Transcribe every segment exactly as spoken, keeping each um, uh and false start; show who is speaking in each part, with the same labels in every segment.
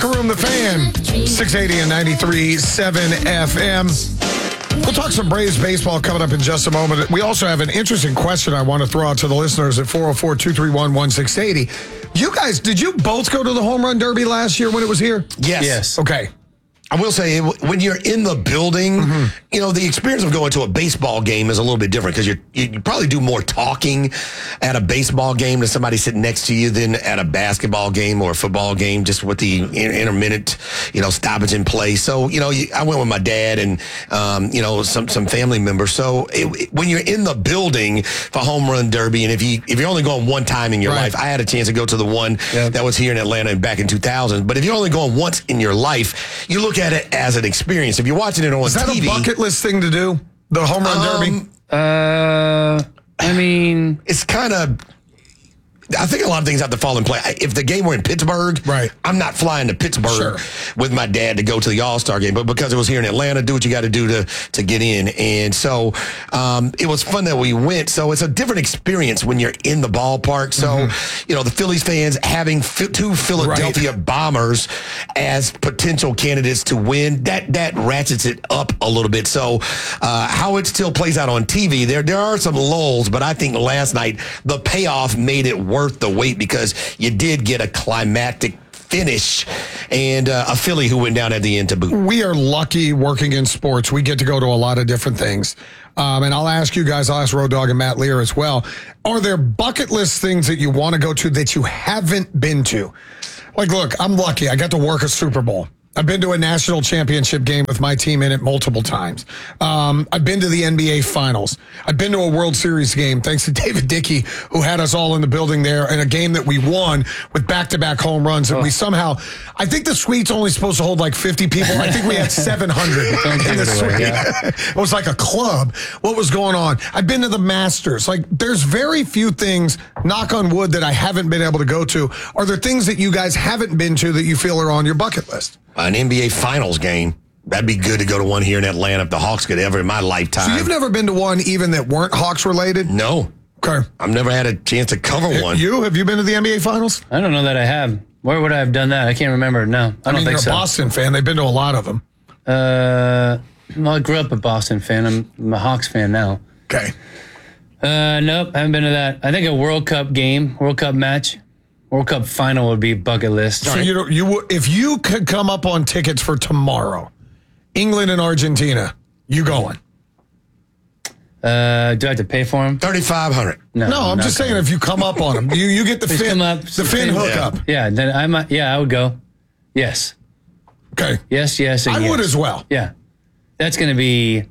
Speaker 1: Locker Room, the Fan, six eighty and ninety-three point seven F M. We'll talk some Braves baseball coming up in just a moment. We also have an interesting question I want to throw out to the listeners at four oh four, two three one, one six eight zero. You guys, did you both go to the Home Run Derby last year when it was here?
Speaker 2: Yes.
Speaker 3: Yes.
Speaker 1: Okay.
Speaker 2: I will say, when you're in the building, mm-hmm. you know, the experience of going to a baseball game is a little bit different because you you probably do more talking at a baseball game to somebody sitting next to you than at a basketball game or a football game, just with the intermittent, you know, stoppage in play. So, you know, I went with my dad and, um, you know, some some family members. So it, it, when you're in the building for Home Run Derby, and if, you, if you're only going one time in your
Speaker 1: right.
Speaker 2: life, I had a chance to go to the one
Speaker 3: yep.
Speaker 2: that was here in Atlanta back in two thousand. But if you're only going once in your life, you look at it as an experience. If you're watching it on
Speaker 1: Is that
Speaker 2: T V,
Speaker 1: a bucket list thing to do? The Home Run
Speaker 2: um,
Speaker 1: Derby?
Speaker 3: Uh, I mean,
Speaker 2: it's kind of. I think a lot of things have to fall in play. If the game were in Pittsburgh,
Speaker 1: right.
Speaker 2: I'm not flying to Pittsburgh
Speaker 1: sure.
Speaker 2: with my dad to go to the All-Star game, but because it was here in Atlanta, do what you got to do to to get in. And so um, it was fun that we went. So it's a different experience when you're in the ballpark. So, mm-hmm. you know, the Phillies fans having f- two Philadelphia right. Bombers as potential candidates to win, that that ratchets it up a little bit. So uh, how it still plays out on T V, there, there are some lulls, but I think last night the payoff made it worth the wait because you did get a climactic finish and uh, a Philly who went down at the end to boot.
Speaker 1: We are lucky working in sports. We get to go to a lot of different things. Um, and I'll ask you guys, I'll ask Road Dogg and Matt Lear as well. Are there bucket list things that you want to go to that you haven't been to? Like, look, I'm lucky. I got to work a Super Bowl. I've been to a national championship game with my team in it multiple times. Um, I've been to the N B A Finals. I've been to a World Series game, thanks to David Dickey, who had us all in the building there, in a game that we won with back-to-back home runs. And oh. we somehow, I think the suite's only supposed to hold like fifty people. I think we had seven hundred in the suite. Yeah. It was like a club. What was going on? I've been to the Masters. Like, there's very few things, knock on wood, that I haven't been able to go to. Are there things that you guys haven't been to that you feel are on your bucket list?
Speaker 2: An N B A Finals game. That'd be good to go to one here in Atlanta if the Hawks could ever in my lifetime.
Speaker 1: So you've never been to one even that weren't Hawks related?
Speaker 2: No.
Speaker 1: Okay.
Speaker 2: I've never had a chance to cover one.
Speaker 1: You? Have you been to the N B A Finals?
Speaker 3: I don't know that I have. Where would I have done that? I can't remember. No, I,
Speaker 1: I
Speaker 3: don't
Speaker 1: mean,
Speaker 3: think
Speaker 1: you're
Speaker 3: so.
Speaker 1: a Boston fan. They've been to a lot of them.
Speaker 3: Uh, well, I grew up a Boston fan. I'm, I'm a Hawks fan now.
Speaker 1: Okay.
Speaker 3: Uh, nope, haven't been to that. I think a World Cup game, World Cup match. World Cup final would be bucket list.
Speaker 1: So you you would, if you could come up on tickets for tomorrow, England and Argentina, you going?
Speaker 3: Uh, do I have to pay for them?
Speaker 2: thirty-five hundred.
Speaker 1: No, no I'm just saying if you come up on them, you you get the
Speaker 3: Please
Speaker 1: fin
Speaker 3: up,
Speaker 1: the fin hookup.
Speaker 3: Yeah, then I might. Yeah, I would go. Yes.
Speaker 1: Okay.
Speaker 3: Yes, yes, and
Speaker 1: I
Speaker 3: yes.
Speaker 1: would as well.
Speaker 3: Yeah, that's going to be.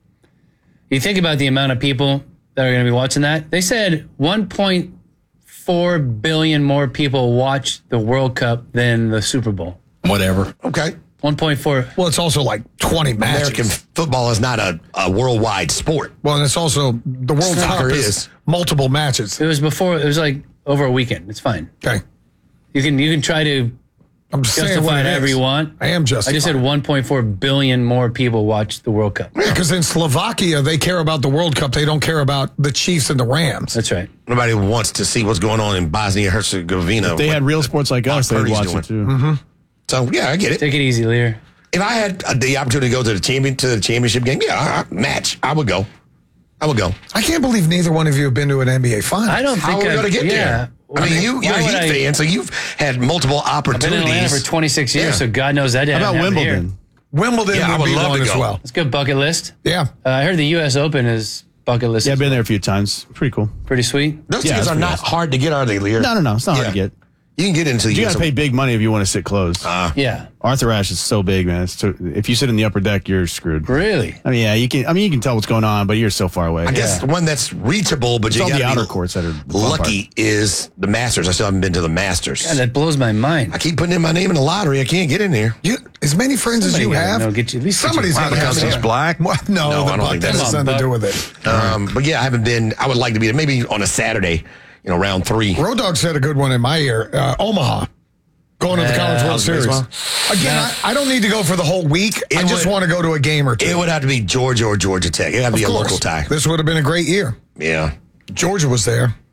Speaker 3: You think about the amount of people that are going to be watching that. They said one point four billion more people watch the World Cup than the Super Bowl.
Speaker 1: Whatever.
Speaker 2: Okay.
Speaker 3: one point four.
Speaker 1: Well, it's also like twenty matches.
Speaker 2: American football is not a, a worldwide sport.
Speaker 1: Well, and it's also the World Cup is,
Speaker 2: is
Speaker 1: multiple matches.
Speaker 3: It was before. It was like over a weekend. It's fine.
Speaker 1: Okay.
Speaker 3: You can you can try to
Speaker 1: I'm just saying
Speaker 3: justify
Speaker 1: what
Speaker 3: it
Speaker 1: it
Speaker 3: however
Speaker 1: is.
Speaker 3: you want.
Speaker 1: I am justifying.
Speaker 3: I just said one point four billion more people watch the World Cup.
Speaker 1: Yeah, because in Slovakia, they care about the World Cup. They don't care about the Chiefs and the Rams.
Speaker 3: That's right.
Speaker 2: Nobody wants to see what's going on in Bosnia-Herzegovina.
Speaker 4: If they had real sports like us, they'd watch it too.
Speaker 1: Mm-hmm.
Speaker 2: So, yeah, I get it.
Speaker 3: Take it easy, Lear.
Speaker 2: If I had the opportunity to go to the champion to the championship game, yeah, I, match, I would go. I would go.
Speaker 1: I can't believe neither one of you have been to an N B A Finals.
Speaker 3: I don't
Speaker 2: How
Speaker 3: think
Speaker 2: are we
Speaker 3: I-
Speaker 2: going to get
Speaker 3: yeah.
Speaker 2: there? I mean, you, you're a
Speaker 3: Why would
Speaker 2: Heat
Speaker 3: I-
Speaker 2: fan, so you've had multiple
Speaker 3: I've been
Speaker 2: opportunities.
Speaker 3: in Atlanta for twenty-six years,
Speaker 2: Yeah.
Speaker 3: so God knows I didn't
Speaker 4: How about
Speaker 3: have it here.
Speaker 4: Wimbledon?
Speaker 1: Wimbledon
Speaker 2: Yeah, I
Speaker 1: would
Speaker 2: would
Speaker 1: be
Speaker 2: love
Speaker 1: one
Speaker 2: to
Speaker 1: as
Speaker 2: go.
Speaker 1: well.
Speaker 3: It's a good bucket list.
Speaker 1: Yeah.
Speaker 3: Uh, I heard the U S Open is bucket list.
Speaker 4: Yeah, I've
Speaker 3: as
Speaker 4: been
Speaker 3: well.
Speaker 4: there a few times. Pretty cool.
Speaker 3: Pretty sweet.
Speaker 2: Those
Speaker 4: Yeah,
Speaker 2: tickets
Speaker 4: that's
Speaker 2: are not
Speaker 4: pretty
Speaker 2: hard to get, are they, Lear?
Speaker 4: No, no, no. It's not
Speaker 2: Yeah.
Speaker 4: hard to get.
Speaker 2: You can get into the
Speaker 4: You got to pay big money if you want to sit closed.
Speaker 2: Uh,
Speaker 3: Yeah.
Speaker 4: Arthur Ashe is so big, man. It's too, if you sit in the upper deck, you're screwed.
Speaker 3: Really?
Speaker 4: I mean, yeah, you can. I mean, you can tell what's going on, but you're so far away.
Speaker 2: I guess the one that's reachable, but
Speaker 4: It's
Speaker 2: you
Speaker 4: all
Speaker 2: got
Speaker 4: the
Speaker 2: to
Speaker 4: outer
Speaker 2: be
Speaker 4: courts that are the fun
Speaker 2: lucky
Speaker 4: part.
Speaker 2: is the Masters. I still haven't been to the Masters.
Speaker 3: God, that blows my mind.
Speaker 2: I keep putting in my name in the lottery. I can't get in there.
Speaker 1: You, as many friends
Speaker 3: Somebody
Speaker 1: as you
Speaker 3: gotta
Speaker 1: have,
Speaker 3: know, get you- at least get you-
Speaker 1: somebody's
Speaker 3: Why,
Speaker 1: got to
Speaker 2: because
Speaker 1: have
Speaker 2: he's
Speaker 1: it.
Speaker 2: black?
Speaker 1: What? No,
Speaker 2: No,
Speaker 1: the
Speaker 2: I don't
Speaker 1: buck-
Speaker 2: think
Speaker 1: that
Speaker 2: that's-
Speaker 1: has nothing to do with it.
Speaker 2: Um, but yeah, I haven't been. I would like to be there. Maybe on a Saturday, you know, round three.
Speaker 1: Road Dogg said a good one in my ear. Uh, Omaha. Going to the
Speaker 3: Uh,
Speaker 1: College World
Speaker 2: College
Speaker 1: Series.
Speaker 2: baseball?
Speaker 1: Again, I, I don't need to go for the whole week.
Speaker 2: It
Speaker 1: I just
Speaker 2: would-
Speaker 1: want to go to a game or two.
Speaker 2: It would have to be Georgia or Georgia Tech. It would have to
Speaker 1: Of
Speaker 2: be a
Speaker 1: course.
Speaker 2: local tie.
Speaker 1: This would have been a great year.
Speaker 2: Yeah.
Speaker 1: Georgia was there.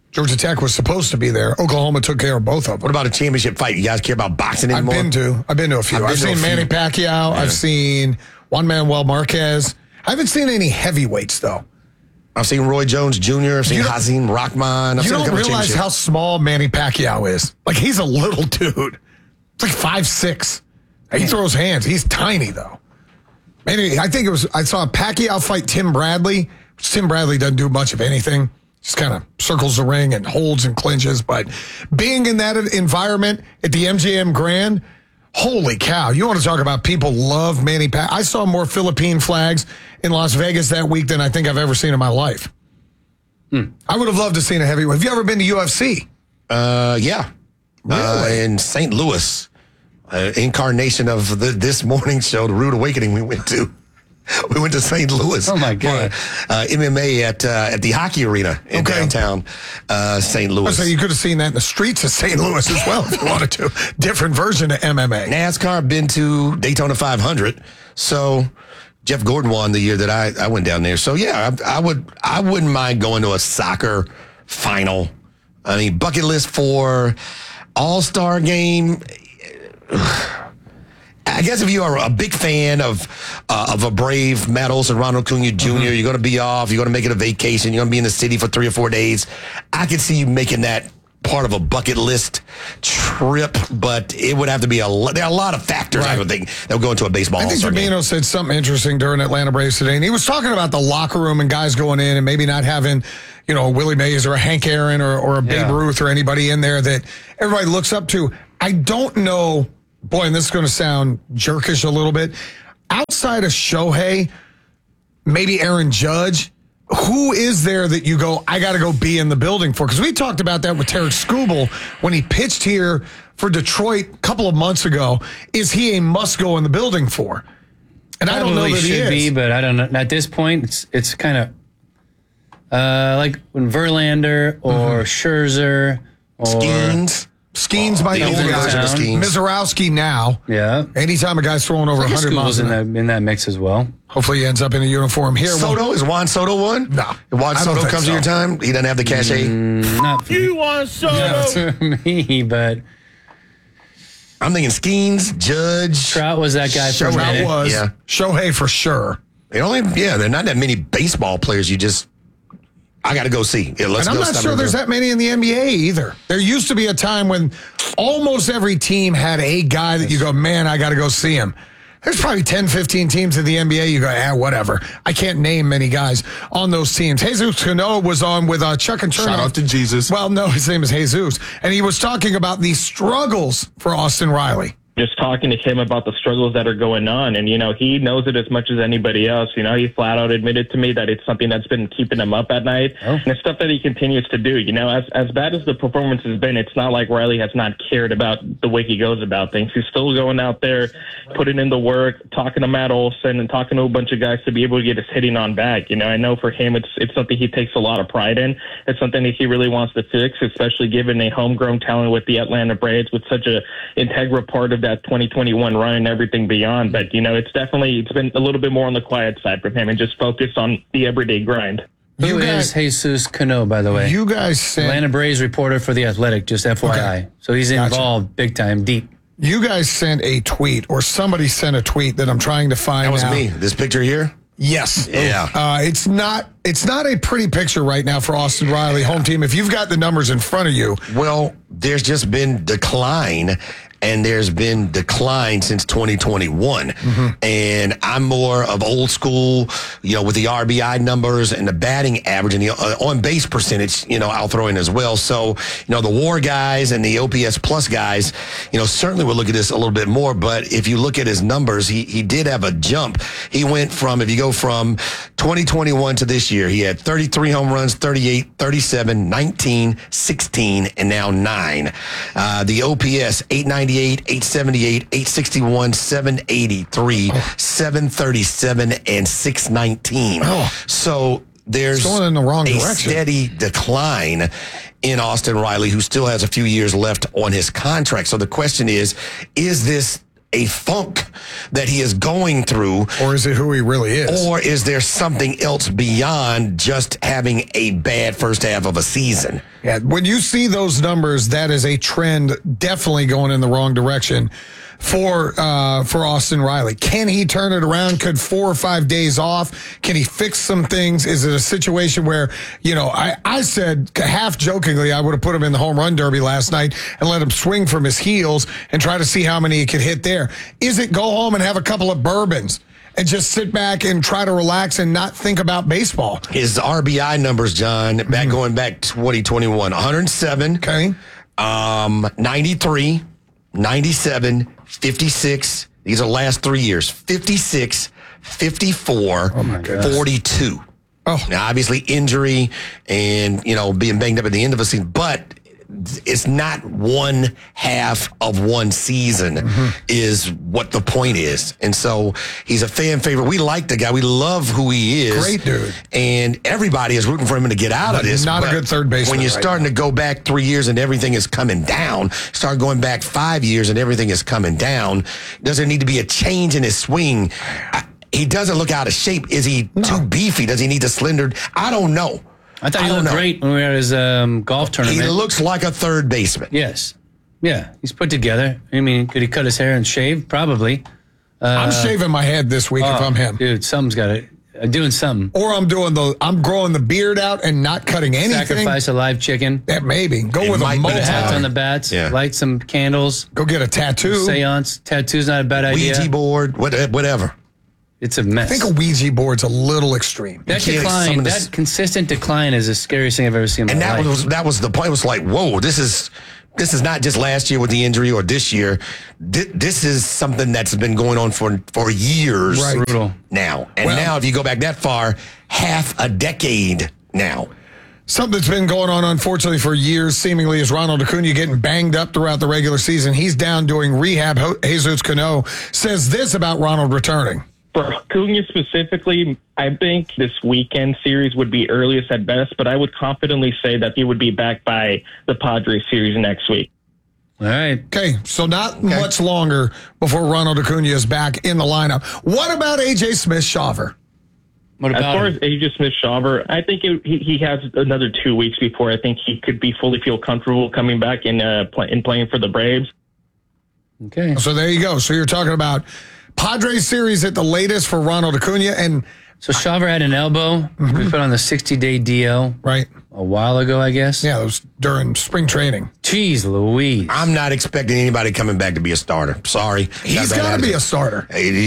Speaker 1: Georgia Tech was supposed to be there. Oklahoma took care of both of them.
Speaker 2: What about a championship fight? You guys care about boxing anymore?
Speaker 1: I've been to. I've been to a few. I've, I've seen Manny Pacquiao. Yeah. I've seen Juan Manuel Marquez. I haven't seen any heavyweights, though.
Speaker 2: I've seen Roy Jones Junior I've seen Hazeem Rahman. I've
Speaker 1: you
Speaker 2: seen
Speaker 1: don't realize how small Manny Pacquiao is. Like, he's a little dude. It's like five six. He throws hands. He's tiny, though. Maybe, I think it was, I saw Pacquiao fight Tim Bradley. Tim Bradley doesn't do much of anything. Just kind of circles the ring and holds and clinches. But being in that environment at the M G M Grand, holy cow. You want to talk about people love Manny Pacquiao. I saw more Philippine flags in Las Vegas that week than I think I've ever seen in my life. Hmm. I would have loved to see a heavyweight. Have you ever been to U F C?
Speaker 2: Uh, yeah.
Speaker 1: Really?
Speaker 2: Uh, in Saint Louis. Uh, incarnation of the, this morning show, The Rude Awakening, we went to. We went to Saint Louis.
Speaker 3: Oh, my God.
Speaker 2: For, uh, M M A at uh, at the hockey arena in okay. downtown uh, Saint Louis.
Speaker 1: So you could have seen that in the streets of Saint Louis as well if you wanted to. Different version of M M A.
Speaker 2: NASCAR, been to Daytona five hundred. So Jeff Gordon won the year that I, I went down there. So, yeah, I, I would, I wouldn't mind going to a soccer final. I mean, bucket list for All-Star game. I guess if you are a big fan of uh, of a Brave, Matt Olson, Ronald Acuna Junior, mm-hmm. you're going to be off, you're going to make it a vacation, you're going to be in the city for three or four days. I could see you making that part of a bucket list trip, but it would have to be a lot. There are a lot of factors, right. I would think, that would go into a baseball.
Speaker 1: I think Firmino said something interesting during Atlanta Braves today, and he was talking about the locker room and guys going in and maybe not having, you know, Willie Mays or a Hank Aaron or, or a Babe yeah. Ruth or anybody in there that everybody looks up to. I don't know. Boy, and this is going to sound jerkish a little bit. Outside of Shohei, maybe Aaron Judge, who is there that you go, I got to go be in the building for? Because we talked about that with Tarek Skubal when he pitched here for Detroit a couple of months ago. Is he a must go in the building for? And Probably I don't know that he
Speaker 3: should
Speaker 1: is.
Speaker 3: be, but I don't know. At this point, it's it's kind of uh, like when Verlander or mm-hmm. Scherzer or
Speaker 2: Skeens.
Speaker 1: Skeens oh, might be the guy. Mizorowski now.
Speaker 3: Yeah.
Speaker 1: Anytime a guy's throwing over one hundred miles
Speaker 3: in that, in that mix as well.
Speaker 1: Hopefully he ends up in a uniform here.
Speaker 2: Soto?
Speaker 1: Well,
Speaker 2: is Juan Soto one?
Speaker 1: No.
Speaker 2: Juan Soto comes
Speaker 1: so.
Speaker 2: to your time? He doesn't have the cachet?
Speaker 3: Mm, not for
Speaker 4: you want Soto?
Speaker 3: Not for me, but...
Speaker 2: I'm thinking Skeens, Judge.
Speaker 3: Trout was that guy for a minute.
Speaker 1: Trout was. Yeah. Shohei for sure.
Speaker 2: They only, yeah, there are not that many baseball players you just... I got to go see. Yeah, let's
Speaker 1: and I'm
Speaker 2: go
Speaker 1: not sure there's that many in the N B A either. There used to be a time when almost every team had a guy that you go, man, I got to go see him. There's probably ten, fifteen teams in the N B A. You go, ah, whatever. I can't name many guys on those teams. Jesus Cano was on with uh, Chuck and Chernoff.
Speaker 4: Shout out to Jesus.
Speaker 1: Well, no, his name is Jesus. And he was talking about the struggles for Austin Riley.
Speaker 5: Just talking to him about the struggles that are going on. And, you know, he knows it as much as anybody else. You know, he flat out admitted to me that it's something that's been keeping him up at night. Oh. And it's stuff that he continues to do. You know, as as bad as the performance has been, it's not like Riley has not cared about the way he goes about things. He's still going out there, putting in the work, talking to Matt Olson and talking to a bunch of guys to be able to get his hitting on back. You know, I know for him, it's it's something he takes a lot of pride in. It's something that he really wants to fix, especially given a homegrown talent with the Atlanta Braves with such a integral part of that twenty twenty-one run and everything beyond. But, you know, it's definitely, it's been a little bit more on the quiet side from him and just focus on the everyday grind.
Speaker 3: Who you guys, is Jesus Cano, by the way?
Speaker 1: You guys sent...
Speaker 3: Atlanta Braves reporter for The Athletic, just F Y I. Okay. So he's gotcha. Involved big time, deep.
Speaker 1: You guys sent a tweet, or somebody sent a tweet that I'm trying to find
Speaker 2: That was
Speaker 1: out.
Speaker 2: me. This picture here?
Speaker 1: Yes.
Speaker 2: Yeah.
Speaker 1: Uh, it's not It's not a pretty picture right now for Austin Riley, home team. If you've got the numbers in front of you.
Speaker 2: Well, there's just been decline. And there's been decline since twenty twenty-one. Mm-hmm. And I'm more of old school, you know, with the R B I numbers and the batting average and the uh, on base percentage, you know, I'll throw in as well. So, you know, the WAR guys and the O P S plus guys, you know, certainly will look at this a little bit more. But if you look at his numbers, he, he did have a jump. He went from, if you go from twenty twenty-one to this year, he had thirty-three home runs, thirty-eight, thirty-seven, nineteen, sixteen, and now nine. Uh, the O P S, eight ninety-eight, eight seventy-eight, eight sixty-one, seven eighty-three, oh. seven thirty-seven, and six nineteen. Oh. So there's
Speaker 1: it's going in the wrong
Speaker 2: a
Speaker 1: direction.
Speaker 2: Steady decline in Austin Riley, who still has a few years left on his contract. So the question is, is this a funk that he is going through?
Speaker 1: Or is it who he really is?
Speaker 2: Or is there something else beyond just having a bad first half of a season?
Speaker 1: Yeah, when you see those numbers, that is a trend definitely going in the wrong direction for uh, for Austin Riley. Can he turn it around? Could four or five days off? Can he fix some things? Is it a situation where, you know, I, I said half jokingly I would have put him in the home run derby last night and let him swing from his heels and try to see how many he could hit there. Is it go home and have a couple of bourbons and just sit back and try to relax and not think about baseball?
Speaker 2: His R B I numbers, John, back mm-hmm. going back twenty twenty-one, one hundred seven,
Speaker 1: okay,
Speaker 2: um, ninety-three, ninety-seven, fifty-six. These are last three years. fifty-six, fifty-four,
Speaker 1: oh
Speaker 2: forty-two.
Speaker 1: Oh.
Speaker 2: Now, obviously, injury and, you know, being banged up at the end of a season, but it's not one half of one season mm-hmm. is what the point is. And so he's a fan favorite. We like the guy. We love who he is.
Speaker 1: Great dude.
Speaker 2: And everybody is rooting for him to get out
Speaker 1: but
Speaker 2: of this.
Speaker 1: Not a good third baseman.
Speaker 2: When you're
Speaker 1: right
Speaker 2: starting
Speaker 1: now.
Speaker 2: to go back three years and everything is coming down, start going back five years and everything is coming down, does there need to be a change in his swing? I, he doesn't look out of shape. Is he no. too beefy? Does he need to slender? I don't know.
Speaker 3: I thought he
Speaker 2: I
Speaker 3: looked
Speaker 2: know.
Speaker 3: great when we were at his um, golf tournament.
Speaker 2: He looks like a third baseman.
Speaker 3: Yes. Yeah, he's put together. I mean, could he cut his hair and shave? Probably. Uh,
Speaker 1: I'm shaving my head this week
Speaker 3: oh,
Speaker 1: if I'm him.
Speaker 3: Dude, something's got it. Uh, doing something.
Speaker 1: Or I'm doing the, I'm growing the beard out and not cutting anything.
Speaker 3: Sacrifice a live chicken.
Speaker 1: That maybe. Go
Speaker 2: It
Speaker 1: with a
Speaker 2: might be
Speaker 3: Put a hat
Speaker 1: mohawk.
Speaker 3: on the bats.
Speaker 2: Yeah.
Speaker 3: Light some candles.
Speaker 1: Go get a tattoo.
Speaker 3: Seance. Tattoo's not a bad idea.
Speaker 2: Ouija board, what- whatever.
Speaker 3: It's a mess.
Speaker 1: I think a Ouija board's a little extreme.
Speaker 3: that
Speaker 2: You can't- some
Speaker 3: decline,
Speaker 2: of
Speaker 3: that
Speaker 2: this-
Speaker 3: consistent decline is the scariest thing I've ever seen in
Speaker 2: And
Speaker 3: my
Speaker 2: that
Speaker 3: life.
Speaker 2: was that was the point. It was like, whoa, this is this is not just last year with the injury or this year. Th- This is something that's been going on for for years
Speaker 1: Right.
Speaker 3: Brutal.
Speaker 2: now. And
Speaker 1: Well-
Speaker 2: now, if you go back that far, half a decade now.
Speaker 1: Something that's been going on, unfortunately, for years, seemingly, is Ronald Acuna getting banged up throughout the regular season. He's down doing rehab. Ho- Jesus Cano says this about Ronald returning.
Speaker 5: For Acuna specifically, I think this weekend series would be earliest at best, but I would confidently say that he would be back by the Padres series next week.
Speaker 3: All right.
Speaker 1: Okay, so not much longer before Ronald Acuna is back in the lineup. What about A J Smith-Shawver?
Speaker 3: What
Speaker 5: As
Speaker 3: about
Speaker 5: far
Speaker 3: him?
Speaker 5: as A J Smith-Shawver, I think it, he, he has another two weeks before I think he could be fully feel comfortable coming back in, uh, play, in playing for the Braves.
Speaker 3: Okay.
Speaker 1: So there you go. So you're talking about Padres series at the latest for Ronald Acuna, and
Speaker 3: So Shawver had an elbow.
Speaker 1: Mm-hmm.
Speaker 3: We put on the sixty-day D L
Speaker 1: right,
Speaker 3: a while ago, I guess.
Speaker 1: yeah, it was during spring training.
Speaker 3: Jeez Louise.
Speaker 2: I'm not expecting anybody coming back to be a starter. Sorry.
Speaker 1: He's got to be a starter.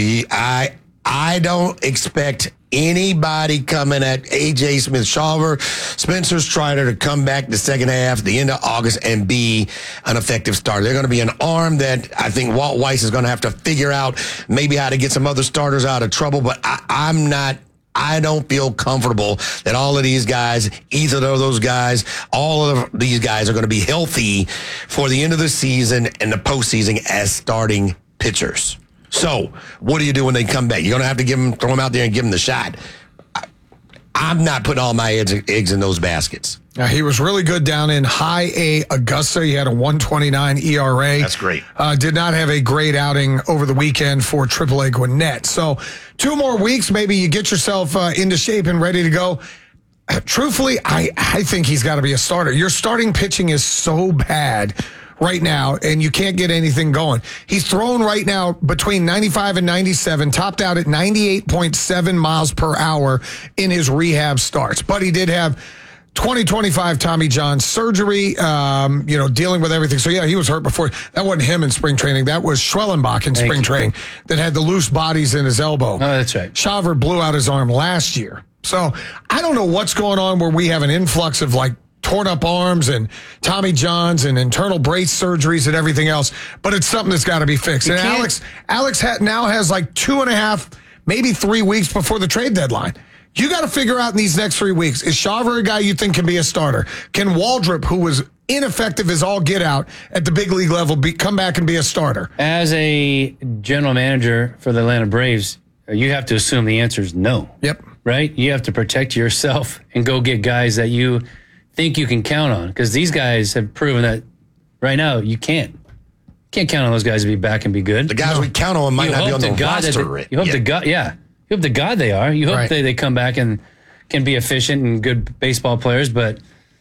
Speaker 2: I I don't expect anybody coming at A J Smith-Shawver, Spencer Strider to come back the second half, the end of August, and be an effective starter. They're going to be an arm that I think Walt Weiss is going to have to figure out maybe how to get some other starters out of trouble, but I, I'm not I don't feel comfortable that all of these guys, either of those guys, all of these guys are going to be healthy for the end of the season and the postseason as starting pitchers. So, what do you do when they come back? You're going to have to give them, throw them out there and give them the shot. I, I'm not putting all my eggs, eggs in those baskets.
Speaker 1: Now, he was really good down in high A Augusta. He had a one twenty-nine E R A.
Speaker 2: That's great.
Speaker 1: Uh, did not have a great outing over the weekend for triple A Gwinnett. So, two more weeks, maybe you get yourself uh, into shape and ready to go. Uh, truthfully, I, I think he's got to be a starter. Your starting pitching is so bad right now, and you can't get anything going. He's thrown right now between ninety-five and ninety-seven, topped out at ninety-eight point seven miles per hour in his rehab starts. But he did have twenty twenty-five Tommy John surgery, um, you know, dealing with everything. So, yeah, he was hurt before. That wasn't him in spring training. That was Schwellenbach in
Speaker 3: Thank
Speaker 1: spring
Speaker 3: you.
Speaker 1: training that had the loose bodies in his elbow.
Speaker 3: Oh, that's right.
Speaker 1: Shawver blew out his arm last year. So, I don't know what's going on where we have an influx of, like, torn up arms and Tommy Johns and internal brace surgeries and everything else, but it's something that's got to be fixed.
Speaker 3: You
Speaker 1: And
Speaker 3: can't-
Speaker 1: Alex, Alex ha- now has like two and a half, maybe three weeks before the trade deadline. You got to figure out in these next three weeks, is Shawver a guy you think can be a starter? Can Waldrop, who was ineffective as all get out at the big league level, be, come back and be a starter?
Speaker 3: As a general manager for the Atlanta Braves, you have to assume the answer is no.
Speaker 1: Yep.
Speaker 3: Right? You have to protect yourself and go get guys that you think you can count on, because these guys have proven that right now you can't. can't count on those guys to be back and be good.
Speaker 2: The guys we count on might
Speaker 3: You
Speaker 2: not be
Speaker 3: hope
Speaker 2: on
Speaker 3: to
Speaker 2: the
Speaker 3: God that
Speaker 2: roster.
Speaker 3: they- You hope
Speaker 2: Yeah.
Speaker 3: to God, yeah. You hope to God they are. You hope
Speaker 1: Right.
Speaker 3: they, they come back and can be efficient and good baseball players, but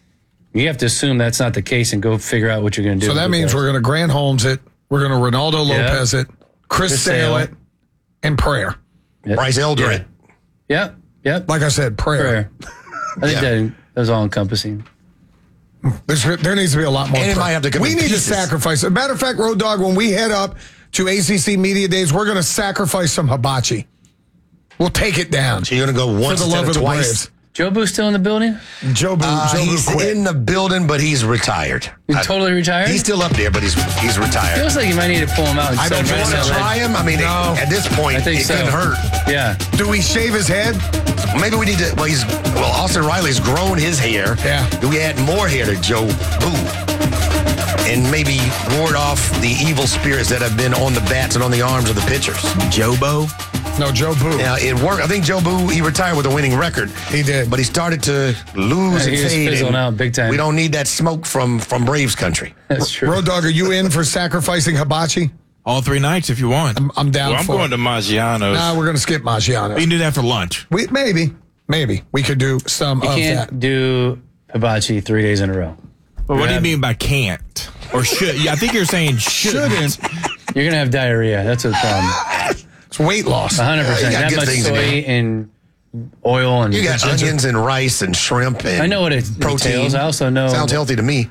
Speaker 3: you have to assume that's not the case and go figure out what you're going to do.
Speaker 1: So that means we're going to Grant Holmes it. We're going to Ronaldo
Speaker 3: Yeah.
Speaker 1: Lopez it. Chris,
Speaker 3: Chris
Speaker 1: Sale
Speaker 3: Sale.
Speaker 1: it. And prayer.
Speaker 2: Bryce Elder.
Speaker 3: Yeah. Yep, yep.
Speaker 1: Like I said, prayer.
Speaker 3: Prayer. I think
Speaker 2: Yeah.
Speaker 3: that, that was all encompassing.
Speaker 1: There's, there needs to be a lot more.
Speaker 2: And it
Speaker 1: prayer.
Speaker 2: might have to come
Speaker 1: we
Speaker 2: in
Speaker 1: need
Speaker 2: pieces.
Speaker 1: to sacrifice. As a matter of fact, Road Dogg, when we head up to A C C Media Days, we're going to sacrifice some hibachi. We'll take it down.
Speaker 2: So you're going to go
Speaker 1: For
Speaker 2: once
Speaker 1: the
Speaker 2: instead
Speaker 1: love
Speaker 2: of
Speaker 1: of the
Speaker 2: twice.
Speaker 1: Braves.
Speaker 3: Joe Boo's still in the building?
Speaker 1: Joe Boo,
Speaker 2: Uh,
Speaker 1: Joe Boo
Speaker 2: he's
Speaker 1: quit.
Speaker 2: in the building, but he's retired.
Speaker 3: He's
Speaker 2: I-
Speaker 3: totally retired?
Speaker 2: He's still up there, but he's he's retired.
Speaker 3: Feels like you might need to pull him out. And
Speaker 2: I
Speaker 3: set
Speaker 2: don't
Speaker 3: him right
Speaker 2: want
Speaker 3: in
Speaker 2: to
Speaker 3: that
Speaker 2: try
Speaker 3: leg.
Speaker 2: him. I mean,
Speaker 1: No.
Speaker 2: at this point,
Speaker 3: I think
Speaker 2: it
Speaker 3: so.
Speaker 2: couldn't hurt.
Speaker 3: Yeah.
Speaker 1: Do we shave his head?
Speaker 2: Maybe we need to. Well, he's well. Austin Riley's grown his hair.
Speaker 1: Yeah.
Speaker 2: Do we add more hair to Joe Boo? And maybe ward off the evil spirits that have been on the bats and on the arms of the pitchers.
Speaker 4: Jobo.
Speaker 1: No, Joe Boo.
Speaker 2: Now it worked. I think Joe Boo he retired with a winning record.
Speaker 1: He did.
Speaker 2: but he started to lose
Speaker 3: Yeah,
Speaker 2: and
Speaker 3: he was
Speaker 2: fade.
Speaker 3: fizzling
Speaker 2: and
Speaker 3: out big time.
Speaker 2: We don't need that smoke from from Braves country.
Speaker 3: That's true.
Speaker 1: Road Dogg, are you in for sacrificing hibachi?
Speaker 4: All three nights if you want.
Speaker 1: I'm, I'm down
Speaker 6: Well, I'm
Speaker 1: for
Speaker 6: going
Speaker 1: it.
Speaker 6: to Maggiano's.
Speaker 1: Nah, we're going to skip Maggiano.
Speaker 4: You can do that for lunch.
Speaker 1: We, maybe, maybe we could do some
Speaker 3: You
Speaker 1: of
Speaker 3: can't
Speaker 1: that.
Speaker 3: do hibachi three days in a row.
Speaker 4: But what do
Speaker 3: Yeah.
Speaker 4: you mean by can't? Or should? Yeah, I think you're saying shouldn't.
Speaker 3: You're going to have diarrhea. That's the problem.
Speaker 1: It's weight loss.
Speaker 3: one hundred percent.
Speaker 2: You got
Speaker 3: That
Speaker 2: good
Speaker 3: much
Speaker 2: things in
Speaker 3: soy
Speaker 2: there.
Speaker 3: and oil and
Speaker 2: You got
Speaker 3: ginger.
Speaker 2: onions and rice and shrimp and
Speaker 3: I know what it
Speaker 2: protein.
Speaker 3: entails. I also know.
Speaker 2: Sounds healthy to me.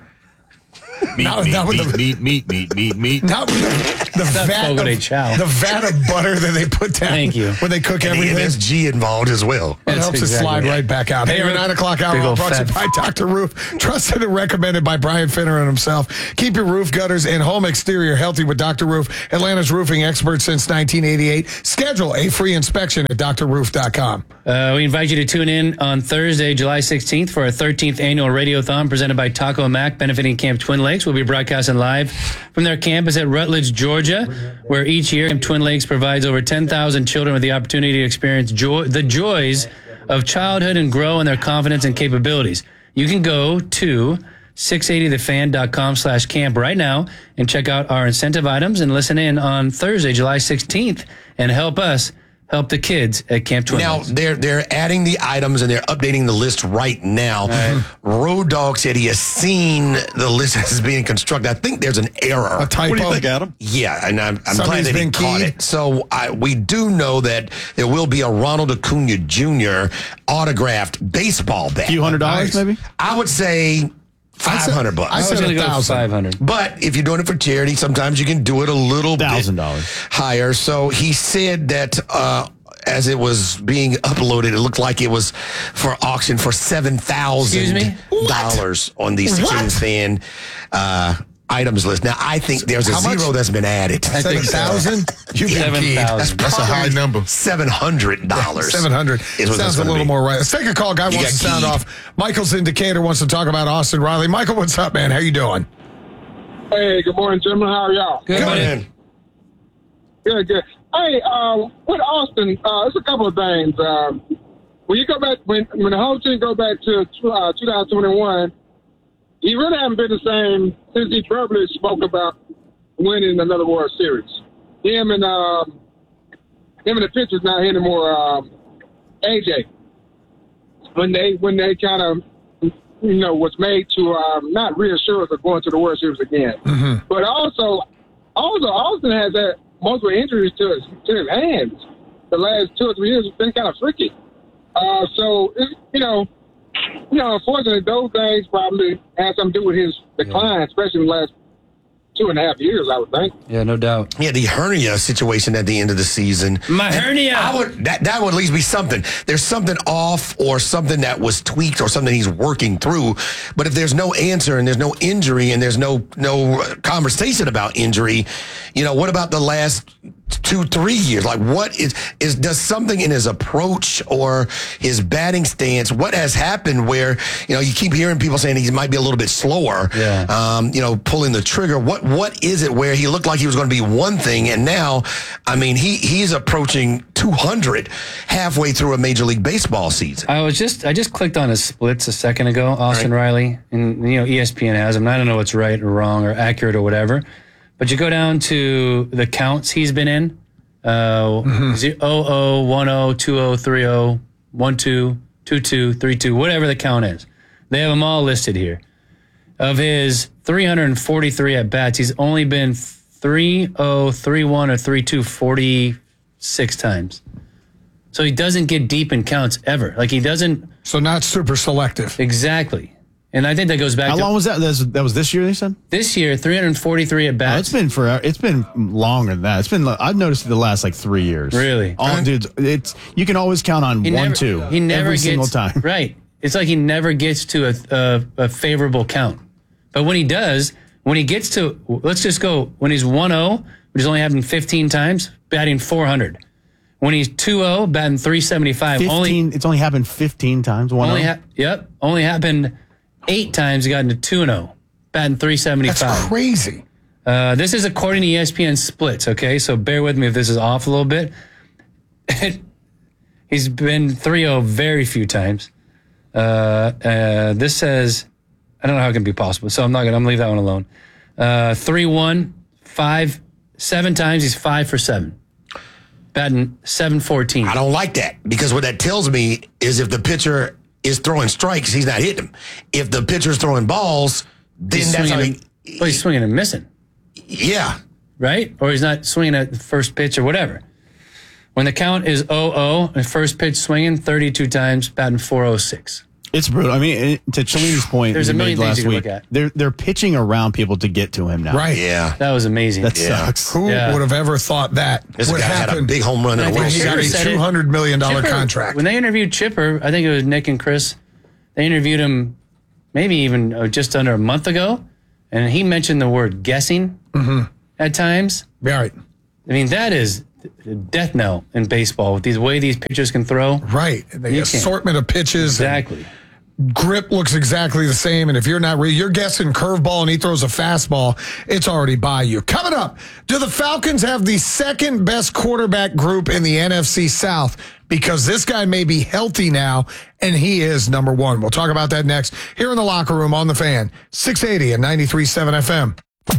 Speaker 4: Meat,
Speaker 1: Not-
Speaker 4: meat,
Speaker 1: not with
Speaker 4: meat,
Speaker 1: the-
Speaker 4: meat, meat, meat, meat, meat.
Speaker 1: Not with the, the
Speaker 3: Not
Speaker 1: vat
Speaker 3: Fogo de
Speaker 1: of,
Speaker 3: Chao.
Speaker 1: the vat of butter that they put down.
Speaker 3: Thank you.
Speaker 1: When they cook
Speaker 2: And the
Speaker 1: everything.
Speaker 2: M S G involved as well.
Speaker 1: It
Speaker 3: That's
Speaker 1: helps
Speaker 3: exactly
Speaker 1: it slide
Speaker 3: it.
Speaker 1: right back out. Hey, our nine o'clock hour
Speaker 3: Big old
Speaker 1: brought to you
Speaker 3: fat-
Speaker 1: by Doctor Roof. Trusted and recommended by Brian Finneran himself. Keep your roof, gutters, and home exterior healthy with Doctor Roof, Atlanta's roofing expert since nineteen eighty-eight. Schedule a free inspection at dr roof dot com.
Speaker 3: Uh, we invite you to tune in on Thursday, July sixteenth for our thirteenth annual Radiothon presented by Taco Mac, benefiting Camp Twin Lakes. We'll be broadcasting live from their campus at Rutledge, Georgia, where each year Camp Twin Lakes provides over ten thousand children with the opportunity to experience joy, the joys of childhood and grow in their confidence and capabilities. You can go to six eighty the fan dot com slash camp right now and check out our incentive items and listen in on Thursday, July sixteenth, and help us help the kids at Camp Twin
Speaker 2: Now
Speaker 3: Lakes.
Speaker 2: they're they're adding the items and they're updating the list right now. Road Dogg said he has seen the list as being constructed. I think there's an error.
Speaker 1: A typo.
Speaker 6: What do you think, Adam?
Speaker 2: Yeah, and I'm, I'm glad
Speaker 1: Somebody's
Speaker 2: that he
Speaker 1: been
Speaker 2: caught
Speaker 1: keyed.
Speaker 2: it. So I, we do know that there will be a Ronald Acuna Junior autographed baseball bat.
Speaker 4: A few hundred dollars,
Speaker 1: Nice.
Speaker 4: maybe?
Speaker 2: I would say five hundred bucks.
Speaker 1: I
Speaker 3: I was
Speaker 1: said
Speaker 3: going
Speaker 1: a
Speaker 3: to go
Speaker 1: thousand.
Speaker 3: five hundred.
Speaker 2: But if you're doing it for charity, sometimes you can do it a little bit
Speaker 4: Thousand dollars.
Speaker 2: higher. So he said that uh, as it was being uploaded, it looked like it was for auction for seven thousand
Speaker 3: Excuse
Speaker 2: dollars on the sixteen fan uh, items list. Now I think there's a
Speaker 1: How much?
Speaker 2: zero that's been added.
Speaker 3: I
Speaker 1: Seven
Speaker 3: think so.
Speaker 1: thousand? You've been
Speaker 3: Seven
Speaker 1: keyed.
Speaker 3: thousand.
Speaker 1: That's
Speaker 7: a high number.
Speaker 2: Seven hundred dollars.
Speaker 1: Seven hundred
Speaker 2: is what that's
Speaker 1: sounds a
Speaker 2: gonna
Speaker 1: little
Speaker 2: be.
Speaker 1: more right. Let's take a call. Guy
Speaker 2: You
Speaker 1: wants to
Speaker 2: got
Speaker 1: sound
Speaker 2: keyed.
Speaker 1: off. Michael's in Decatur wants to talk about Austin Riley. Michael, what's up, man? How you doing?
Speaker 8: Hey, good morning, gentlemen. How are y'all?
Speaker 3: Good.
Speaker 2: Come
Speaker 3: buddy.
Speaker 2: in.
Speaker 8: Good, good. Hey, um, with Austin, uh, it's a couple of things. Um, when you go back, when when the whole team go back to uh, twenty twenty-one, he really hasn't been the same since he verbally spoke about winning another World Series. Him and um, him and the pitcher's not here anymore. Um, A J, when they when they kind of you know was made to um, not reassure us of going to the World Series again, but also also Austin has had multiple injuries to his to his hands. The last two or three years have been kind of freaky. Uh, so it, you know, you know, unfortunately, those things probably had something to do with his decline, especially in the last two and a half years, I would think.
Speaker 3: Yeah, no doubt.
Speaker 2: Yeah, the hernia situation at the end of the season.
Speaker 3: My hernia.
Speaker 2: I would that that would at least be something. There's something off or something that was tweaked or something he's working through. But if there's no answer and there's no injury and there's no no conversation about injury, you know, what about the last two, three years? Like what is is does something in his approach or his batting stance, what has happened where, you know, you keep hearing people saying he might be a little bit slower,
Speaker 3: Yeah.
Speaker 2: um, you know, pulling the trigger. What what is it where he looked like he was going to be one thing and now, I mean, he he's approaching two hundred halfway through a Major League Baseball season.
Speaker 3: I was just I just clicked on his splits a second ago, Austin Riley, and you know E S P N has him. And I don't know what's right or wrong or accurate or whatever, But you go down to the counts he's been in. Uh, mm-hmm. oh oh, one oh, two oh, three oh, one two, two two, three two, whatever the count is. They have them all listed here. Of his three hundred forty-three at-bats, he's only been three oh, three one, or three two forty-six times. So he doesn't get deep in counts ever. Like he doesn't.
Speaker 1: So not super selective.
Speaker 3: Exactly. And I think that goes back
Speaker 4: How
Speaker 3: to.
Speaker 4: How long was that? That was, that was this year, they said?
Speaker 3: This year, three hundred forty-three at bats.
Speaker 4: Oh, it's been for it's been longer than that. It's been I've noticed it the last like three years.
Speaker 3: Really?
Speaker 4: Oh, dude, it's you can always count on
Speaker 3: He
Speaker 4: one,
Speaker 3: never,
Speaker 4: two.
Speaker 3: He never
Speaker 4: every
Speaker 3: gets,
Speaker 4: single time.
Speaker 3: Right. It's like he never gets to a, a, a favorable count. But when he does, when he gets to, let's just go, when he's one oh, which is only happened fifteen times, batting four hundred. When he's two oh, batting three seventy-five.
Speaker 4: fifteen,
Speaker 3: only,
Speaker 4: it's only happened fifteen times. one oh.
Speaker 3: Only ha- yep. Only happened eight times, he got into two and oh, batting three seventy-five.
Speaker 1: That's crazy.
Speaker 3: Uh, this is according to E S P N splits, okay? So bear with me if this is off a little bit. He's been three oh very few times. Uh, uh, this says, I don't know how it can be possible, so I'm not going to, I'm going to leave that one alone. Uh, three one, five, seven times, he's five for seven. Batting seven fourteen.
Speaker 2: I don't like that because what that tells me is if the pitcher is throwing strikes, he's not hitting them. If the pitcher's throwing balls, then
Speaker 3: He's
Speaker 2: that's how
Speaker 3: swinging
Speaker 2: he,
Speaker 3: and, well, he's swinging and missing,
Speaker 2: yeah.
Speaker 3: right? Or he's not swinging at the first pitch or whatever. When the count is oh oh, and first pitch swinging thirty-two times, batting four oh six.
Speaker 4: It's brutal. I mean, it, to Cellini's point,
Speaker 3: There's
Speaker 4: he
Speaker 3: a million
Speaker 4: made
Speaker 3: things
Speaker 4: last
Speaker 3: you can
Speaker 4: week,
Speaker 3: look at.
Speaker 4: They're they're pitching around people to get to him now.
Speaker 1: Right.
Speaker 2: Yeah.
Speaker 3: That was amazing.
Speaker 4: That
Speaker 2: Yeah.
Speaker 4: sucks.
Speaker 1: Who
Speaker 3: Yeah.
Speaker 1: would have ever thought that
Speaker 2: This
Speaker 1: would
Speaker 2: guy had a
Speaker 1: happen
Speaker 2: big home run in
Speaker 3: I
Speaker 2: a
Speaker 3: think
Speaker 2: World
Speaker 1: when he got a
Speaker 3: Chipper said it.
Speaker 1: two hundred million dollars
Speaker 3: Chipper,
Speaker 1: contract?
Speaker 3: When they interviewed Chipper, I think it was Nick and Chris, they interviewed him maybe even uh, just under a month ago, and he mentioned the word guessing
Speaker 1: Mm-hmm.
Speaker 3: at times.
Speaker 1: Right.
Speaker 3: I mean, that is the death knell in baseball with the way these pitchers can throw.
Speaker 1: Right. The
Speaker 3: You can't.
Speaker 1: assortment of pitches. and
Speaker 3: Exactly.
Speaker 1: grip looks exactly the same. And if you're not, re- you're guessing curveball and he throws a fastball, it's already by you. Coming up, do the Falcons have the second best quarterback group in the N F C South? Because this guy may be healthy now, and he is number one. We'll talk about that next here in the locker room on the Fan, six eighty and ninety-three point seven F M.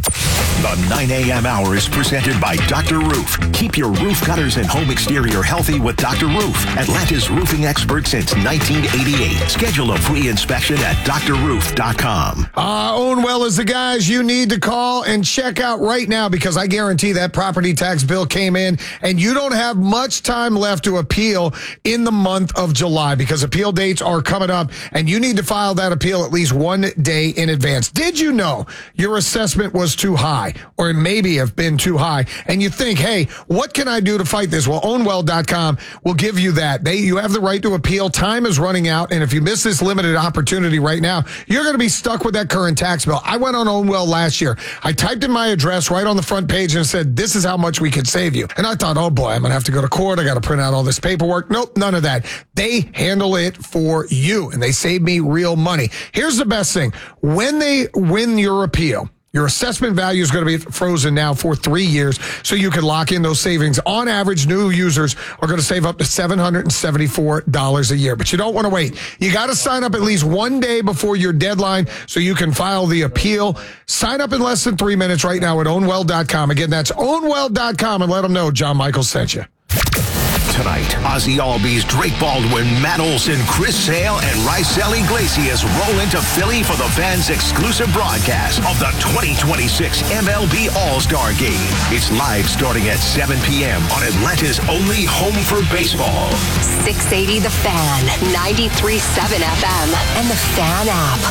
Speaker 6: The nine a.m. hour is presented by Doctor Roof. Keep your roof gutters and home exterior healthy with Doctor Roof, Atlanta's roofing expert since nineteen eighty-eight. Schedule a free inspection at d r roof dot com.
Speaker 1: Uh, Ownwell is the guys you need to call and check out right now because I guarantee that property tax bill came in and you don't have much time left to appeal in the month of July because appeal dates are coming up and you need to file that appeal at least one day in advance. Did you know your assessment was too high or it maybe have been too high and you think, hey, what can I do to fight this? Well, ownwell dot com will give you that. They, you have the right to appeal. Time is running out. And if you miss this limited opportunity right now, you're going to be stuck with that current tax bill. I went on Ownwell last year. I typed in my address right on the front page and said, this is how much we could save you. And I thought, oh boy, I'm going to have to go to court. I got to print out all this paperwork. Nope, none of that. They handle it for you and they save me real money. Here's the best thing. When they win your appeal, your assessment value is going to be frozen now for three years, so you can lock in those savings. On average, new users are going to save up to seven hundred seventy-four dollars a year. But you don't want to wait. You got to sign up at least one day before your deadline so you can file the appeal. Sign up in less than three minutes right now at ownwell dot com. Again, that's ownwell dot com, and let them know John Michaels sent you.
Speaker 6: Tonight, Ozzy Albies, Drake Baldwin, Matt Olson, Chris Sale, and Rysel Iglesias roll into Philly for the Fan's exclusive broadcast of the twenty twenty-six M L B All-Star Game. It's live starting at seven p.m. on Atlanta's only home for baseball.
Speaker 7: six eighty The Fan, ninety-three point seven F M, and the Fan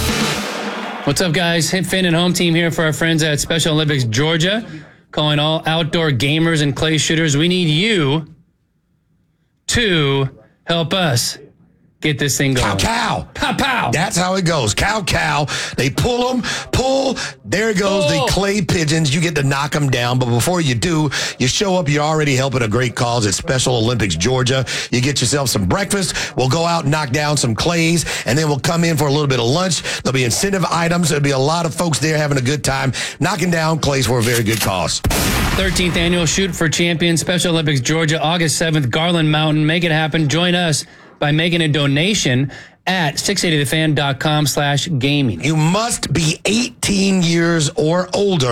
Speaker 7: app.
Speaker 3: What's up, guys? Finn and home team here for our friends at Special Olympics Georgia. Calling all outdoor gamers and clay shooters. We need you to help us get this thing going.
Speaker 2: Cow, cow.
Speaker 3: Pow, pow.
Speaker 2: That's how it goes. Cow, cow. They pull them, pull. There goes
Speaker 3: Pull.
Speaker 2: the clay pigeons. You get to knock them down. But before you do, you show up. You're already helping a great cause at Special Olympics Georgia. You get yourself some breakfast. We'll go out and knock down some clays, and then we'll come in for a little bit of lunch. There'll be incentive items. There'll be a lot of folks there having a good time, knocking down clays for a very good cause.
Speaker 3: thirteenth annual Shoot for Champions Special Olympics Georgia, August seventh, Garland Mountain. Make it happen. Join us by making a donation at six eighty the fan dot com slash gaming.
Speaker 2: You must be eighteen years or older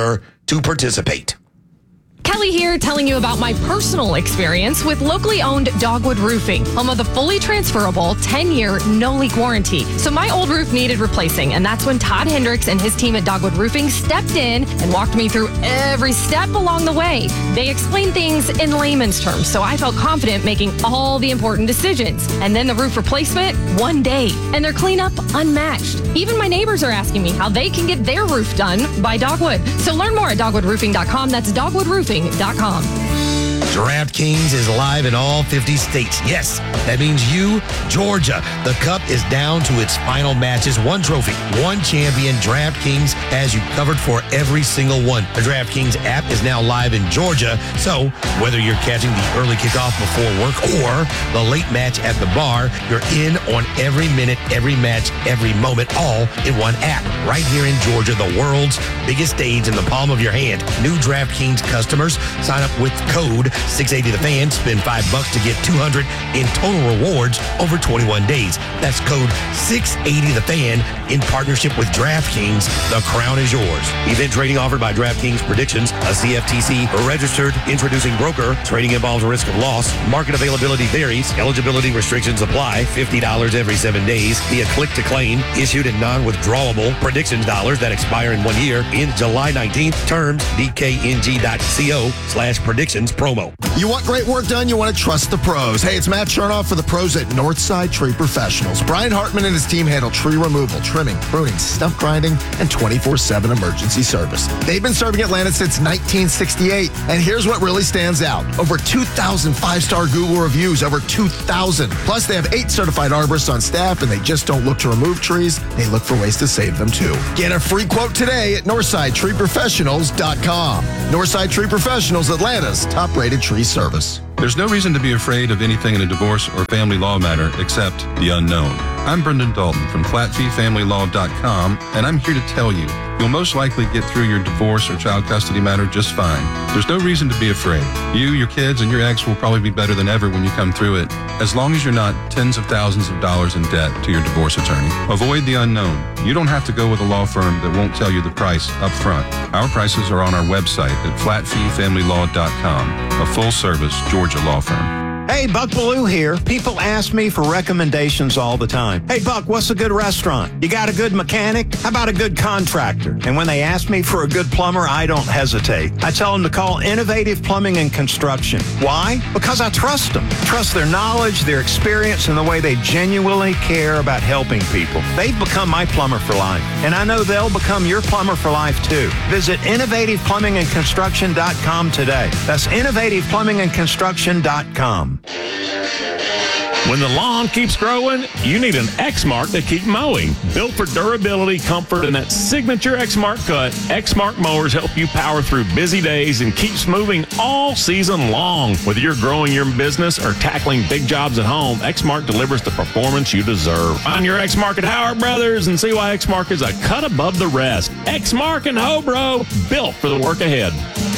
Speaker 2: to participate.
Speaker 9: Kelly here telling you about my personal experience with locally owned Dogwood Roofing, home of the fully transferable ten-year no-leak warranty. So my old roof needed replacing, and that's when Todd Hendricks and his team at Dogwood Roofing stepped in and walked me through every step along the way. They explained things in layman's terms, so I felt confident making all the important decisions. And then the roof replacement, one day, and their cleanup unmatched. Even my neighbors are asking me how they can get their roof done by Dogwood. So learn more at dogwood roofing dot com. That's dogwood roofing dot com.
Speaker 2: DraftKings is live in all fifty states. Yes, that means you, Georgia. The Cup is down to its final matches. One trophy, one champion. DraftKings has you covered for every single one. The DraftKings app is now live in Georgia. So whether you're catching the early kickoff before work or the late match at the bar, you're in on every minute, every match, every moment, all in one app. Right here in Georgia, the world's biggest stage in the palm of your hand. New DraftKings customers sign up with code six eighty the fan, spend five bucks to get two hundred in total rewards over twenty-one days. That's code six eighty the fan in partnership with DraftKings. The crown is yours. Event trading offered by DraftKings Predictions, a C F T C registered introducing broker. Trading involves risk of loss. Market availability varies. Eligibility restrictions apply. fifty dollars every seven days via click to claim. Issued in non-withdrawable predictions dollars that expire in one year in July nineteenth. Terms dkng.co slash predictions promo.
Speaker 10: You want great work done? You want to trust the pros. Hey, it's Matt Chernoff for the pros at Northside Tree Professionals. Brian Hartman and his team handle tree removal, trimming, pruning, stump grinding, and twenty-four seven emergency service. They've been serving Atlanta since nineteen sixty-eight. And here's what really stands out. Over two thousand five-star Google reviews, over two thousand. Plus, they have eight certified arborists on staff, and they just don't look to remove trees. They look for ways to save them, too. Get a free quote today at northside tree professionals dot com. Northside Tree Professionals, Atlanta's top-rated tree service.
Speaker 11: There's no reason to be afraid of anything in a divorce or family law matter except the unknown. I'm Brendan Dalton from flat fee family law dot com, and I'm here to tell you, you'll most likely get through your divorce or child custody matter just fine. There's no reason to be afraid. You, your kids, and your ex will probably be better than ever when you come through it, as long as you're not tens of thousands of dollars in debt to your divorce attorney. Avoid the unknown. You don't have to go with a law firm that won't tell you the price up front. Our prices are on our website at flat fee family law dot com, a full-service Georgia law firm.
Speaker 12: Hey, Buck Ballou here. People ask me for recommendations all the time. Hey, Buck, what's a good restaurant? You got a good mechanic? How about a good contractor? And when they ask me for a good plumber, I don't hesitate. I tell them to call Innovative Plumbing and Construction. Why? Because I trust them. Trust their knowledge, their experience, and the way they genuinely care about helping people. They've become my plumber for life, and I know they'll become your plumber for life, too. Visit innovative plumbing and construction dot com today. That's innovative plumbing and construction dot com.
Speaker 13: When the lawn keeps growing, you need an Exmark to keep mowing. Built for durability, comfort, and that signature Exmark cut, Exmark mowers help you power through busy days and keeps moving all season long. Whether you're growing your business or tackling big jobs at home, Exmark delivers the performance you deserve. Find your Exmark at Howard Brothers and see why Exmark is a cut above the rest. Exmark and Hobro, built for the work ahead.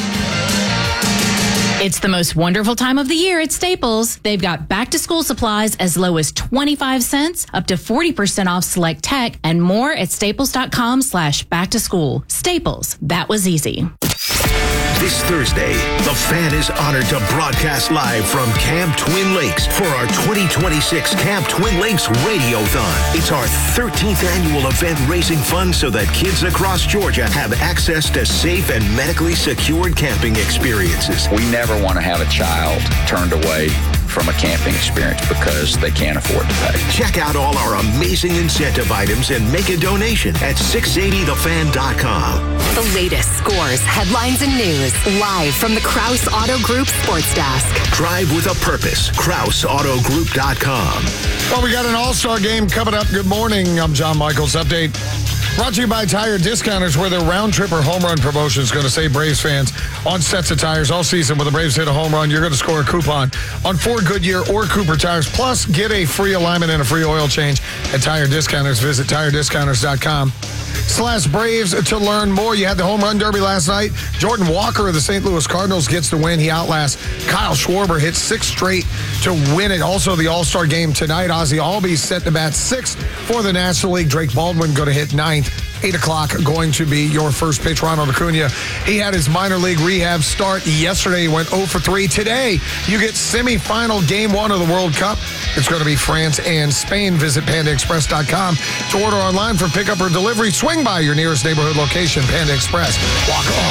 Speaker 14: It's the most wonderful time of the year at Staples. They've got back-to-school supplies as low as twenty-five cents, up to forty percent off select tech, and more at staples.com slash back-to-school. Staples, that was easy.
Speaker 6: This Thursday, the Fan is honored to broadcast live from Camp Twin Lakes for our twenty twenty-six Camp Twin Lakes Radiothon. It's our thirteenth annual event raising funds so that kids across Georgia have access to safe and medically secured camping experiences.
Speaker 15: We never want to have a child turned away from a camping experience because they can't afford to pay.
Speaker 6: Check out all our amazing incentive items and make a donation at six eighty the fan dot com.
Speaker 7: The latest scores, headlines, and news live from the Krause Auto Group Sports Desk.
Speaker 6: Drive with a purpose. Krause Auto Group dot com.
Speaker 1: Well, we got an all-star game coming up. Good morning. I'm John Michaels. Update brought to you by Tire Discounters, where their round trip or home run promotion is going to save Braves fans on sets of tires all season. When the Braves hit a home run, you're going to score a coupon on four Goodyear or Cooper tires. Plus, get a free alignment and a free oil change at Tire Discounters. Visit tire discounters dot com slash Braves to learn more. You had the home run derby last night. Jordan Walker of the Saint Louis Cardinals gets the win. He outlasts Kyle Schwarber, hits six straight to win it. Also, the All-Star game tonight. Ozzie Albies set to bat sixth for the National League. Drake Baldwin going to hit ninth eight o'clock going to be your first pitch. Ronald Acuna, he had his minor league rehab start yesterday. He went oh for three. Today, you get semifinal game one of the World Cup. It's going to be France and Spain. Visit panda express dot com to order online for pickup or delivery. Swing by your nearest neighborhood location, Panda Express. Walk on.